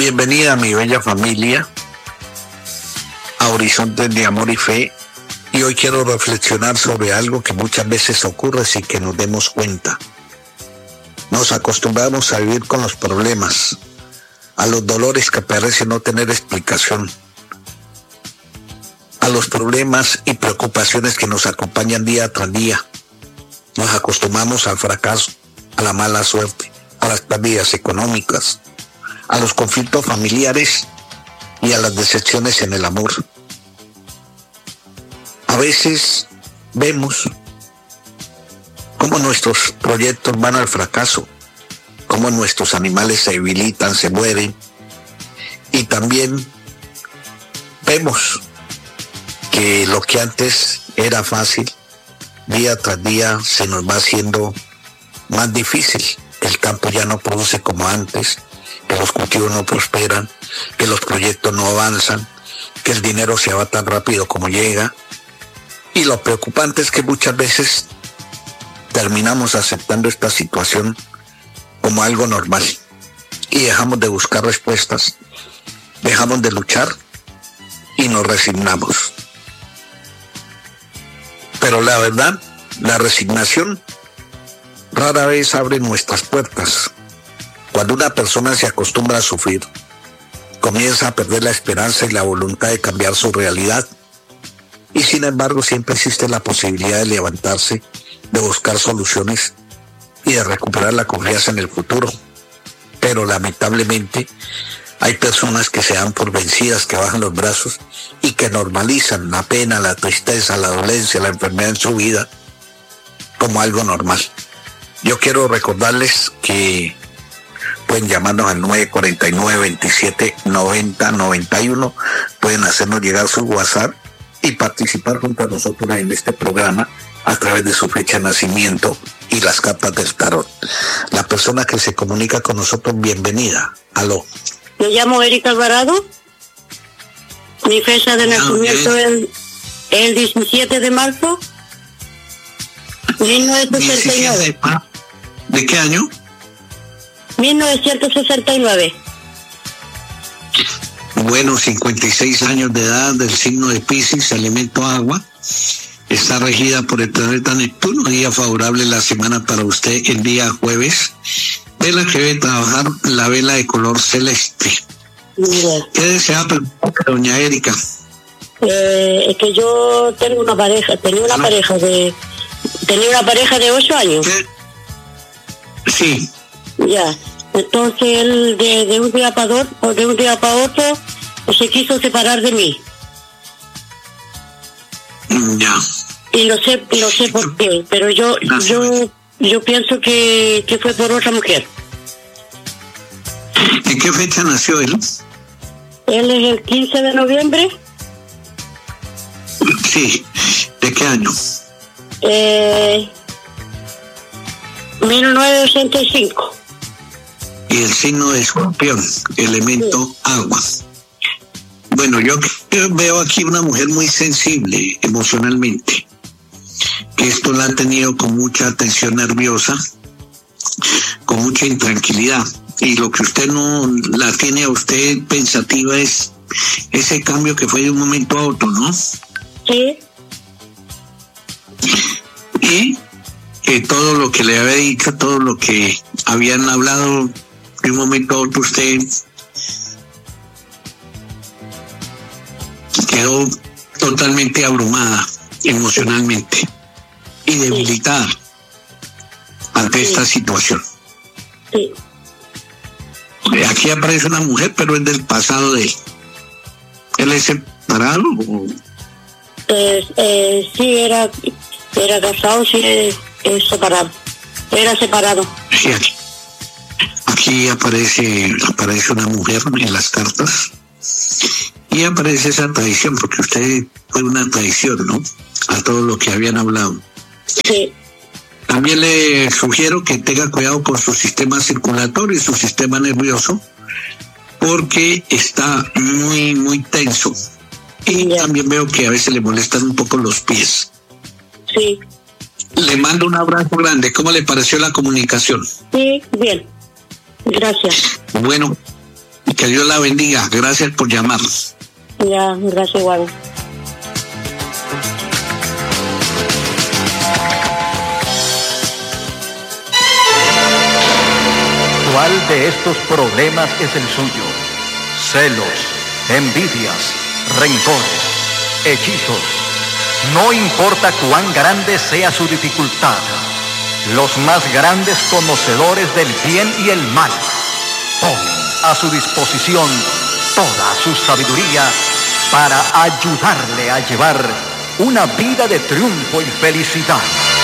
Bienvenida, mi bella familia, a Horizontes de Amor y Fe. Y hoy quiero reflexionar sobre algo que muchas veces ocurre sin que nos demos cuenta. Nos acostumbramos a vivir con los problemas, a los dolores que parecen no tener explicación, a los problemas y preocupaciones que nos acompañan día tras día. Nos acostumbramos al fracaso, a la mala suerte, a las pérdidas económicas, a los conflictos familiares y a las decepciones en el amor. A veces vemos cómo nuestros proyectos van al fracaso, cómo nuestros animales se debilitan, se mueren, y también vemos que lo que antes era fácil, día tras día se nos va haciendo más difícil. El campo ya no produce como antes, que los cultivos no prosperan, que los proyectos no avanzan, que el dinero se va tan rápido como llega. Y lo preocupante es que muchas veces terminamos aceptando esta situación como algo normal y dejamos de buscar respuestas, dejamos de luchar y nos resignamos. Pero la verdad, la resignación rara vez abre nuestras puertas. Cuando una persona se acostumbra a sufrir, comienza a perder la esperanza y la voluntad de cambiar su realidad. Y sin embargo, siempre existe la posibilidad de levantarse, de buscar soluciones y de recuperar la confianza en el futuro. Pero lamentablemente, hay personas que se dan por vencidas, que bajan los brazos y que normalizan la pena, la tristeza, la dolencia, la enfermedad en su vida como algo normal. Yo quiero recordarles que pueden llamarnos al 949-27-90-91, pueden hacernos llegar su WhatsApp y participar junto a nosotros en este programa a través de su fecha de nacimiento y las cartas del tarot. La persona que se comunica con nosotros, bienvenida. Aló. Me llamo Erika Alvarado. Mi fecha de nacimiento es el 17 de marzo 1969. ¿De qué año? 1969. Bueno, 56 años de edad, del signo de Piscis, elemento agua. Está regida por el planeta Neptuno. Día favorable la semana para usted, el día jueves. Vela que debe trabajar la vela de color celeste. Mira. ¿Qué desea preguntar, doña Erika? Es que yo tengo una pareja, tenía una pareja de 8 años. ¿Qué? Sí. Ya. Entonces él de un día para otro se quiso separar de mí. Ya. Y no sé por qué, pero yo pienso que fue por otra mujer. ¿En qué fecha nació él? Él es el 15 de noviembre. Sí. ¿De qué año? 1985. Y el signo de Escorpión, elemento agua. Bueno, yo veo aquí una mujer muy sensible emocionalmente, que esto la ha tenido con mucha tensión nerviosa, con mucha intranquilidad, y lo que usted no la tiene a usted pensativa es ese cambio que fue de un momento a otro, ¿no? Sí. Y todo lo que le había dicho, todo lo que habían hablado de un momento a otro, usted quedó totalmente abrumada emocionalmente y debilitada ante esta situación. Sí. Aquí aparece una mujer, pero es del pasado de él. ¿Él es separado? Sí, era casado, sí, es separado. Era separado. Sí, aquí aparece una mujer en las cartas y aparece esa traición, porque usted fue una traición, ¿no? A todo lo que habían hablado. Sí. También le sugiero que tenga cuidado con su sistema circulatorio y su sistema nervioso, porque está muy, muy tenso. Y también veo que a veces le molestan un poco los pies. Sí. Le mando un abrazo grande. ¿Cómo le pareció la comunicación? Sí, bien. Gracias. Bueno, Que Dios la bendiga. Gracias por llamar. Ya, gracias igual. ¿Cuál de estos problemas es el suyo? Celos, envidias, rencores, hechizos. No importa cuán grande sea su dificultad, los más grandes conocedores del bien y el mal ponen a su disposición toda su sabiduría para ayudarle a llevar una vida de triunfo y felicidad.